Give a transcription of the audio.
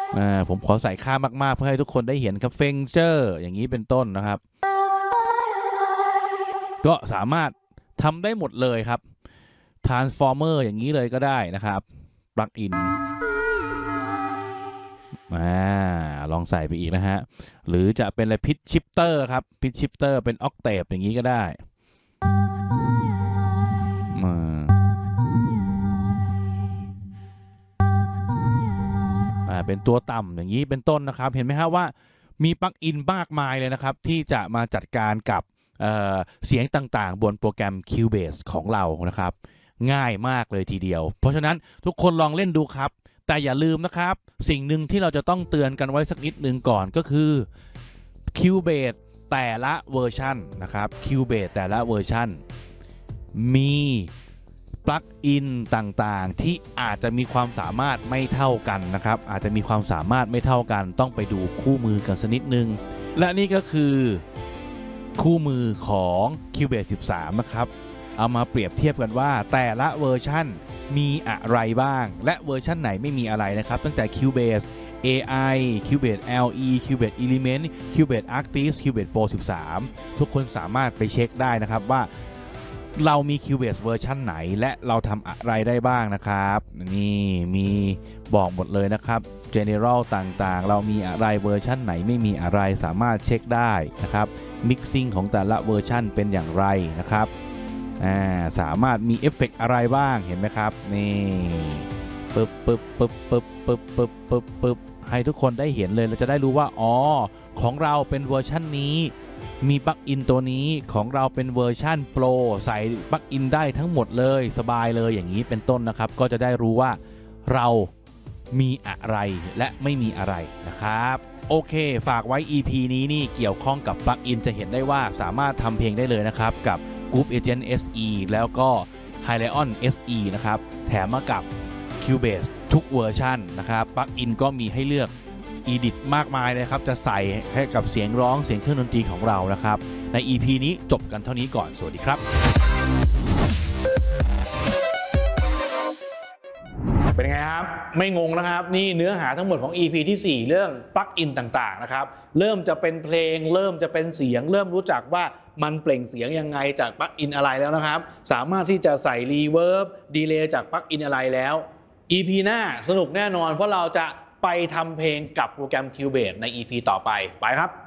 ผมขอใส่ค่ามากๆเพื่อให้ทุกคนได้เห็นครับเฟงเจอร์อย่างนี้เป็นต้นนะครับก็สามารถทำได้หมดเลยครับ Transformer อย่างนี้เลยก็ได้นะครับปลั๊กอินลองใส่ไปอีกนะฮะหรือจะเป็นอะไรพิชชิปเตอร์ครับพิชชิปเตอร์เป็นออกเทปอย่างนี้ก็ได้เป็นตัวต่ำอย่างนี้เป็นต้นนะครับเห็นไหมครับว่ามีปลั๊กอินมากมายเลยนะครับที่จะมาจัดการกับเสียงต่างๆบนโปรแกรม Cubase ของเรานะครับง่ายมากเลยทีเดียวเพราะฉะนั้นทุกคนลองเล่นดูครับแต่อย่าลืมนะครับสิ่งหนึ่งที่เราจะต้องเตือนกันไว้สักนิดหนึ่งก่อนก็คือ Cubase แต่ละเวอร์ชันนะครับ Cubase แต่ละเวอร์ชันมีปลั๊กอินต่างๆที่อาจจะมีความสามารถไม่เท่ากันนะครับอาจจะมีความสามารถไม่เท่ากันต้องไปดูคู่มือกันสักนิดนึงและนี่ก็คือคู่มือของ Cubase 13 นะครับเอามาเปรียบเทียบกันว่าแต่ละเวอร์ชันมีอะไรบ้างและเวอร์ชันไหนไม่มีอะไรนะครับตั้งแต่ Cubase AI Cubase LE Cubase Element Cubase Artist Cubase Pro 13 ทุกคนสามารถไปเช็คได้นะครับว่าเรามี Cubase เวอร์ชันไหนและเราทำอะไรได้บ้างนะครับนี่มีบอกหมดเลยนะครับ General ต่างๆเรามีอะไรเวอร์ชันไหนไม่มีอะไรสามารถเช็คได้นะครับ Mixing ของแต่ละเวอร์ชันเป็นอย่างไรนะครับสามารถมีเอฟเฟกต์อะไรบ้างเห็นไหมครับนี่ปึ๊บปึ๊บปึ๊บปึ๊บปึ๊บปึ๊บปึ๊บปึ๊บให้ทุกคนได้เห็นเลยเราจะได้รู้ว่าอ๋อของเราเป็นเวอร์ชันนี้มีปลั๊กอินตัวนี้ของเราเป็นเวอร์ชันโปรใส่ปลั๊กอินได้ทั้งหมดเลยสบายเลยอย่างนี้เป็นต้นนะครับก็จะได้รู้ว่าเรามีอะไรและไม่มีอะไรนะครับโอเคฝากไว้ EP นี้นี่เกี่ยวข้องกับปลั๊กอินจะเห็นได้ว่าสามารถทำเพลงได้เลยนะครับกับ Group Agent SE แล้วก็ Hyliion SE นะครับแถมมากับ Cubase ทุกเวอร์ชันนะครับปลั๊กอินก็มีให้เลือก Edit มากมายเลยครับจะใส่ให้กับเสียงร้องเสียงเครื่องดนตรีของเรานะครับใน EP นี้จบกันเท่านี้ก่อนสวัสดีครับเป็นไงครับไม่งงนะครับนี่เนื้อหาทั้งหมดของ EP ที่ 4 เรื่องปลั๊กอินต่างๆนะครับเริ่มจะเป็นเพลงเริ่มจะเป็นเสียงเริ่มรู้จักว่ามันเปล่งเสียงยังไงจากปลั๊กอินอะไรแล้วนะครับสามารถที่จะใส่รีเวิร์บดีเลย์จากปลั๊กอินอะไรแล้ว EP หน้าสนุกแน่นอนเพราะเราจะไปทำเพลงกับโปรแกรม Cubase ใน EP ต่อไปครับ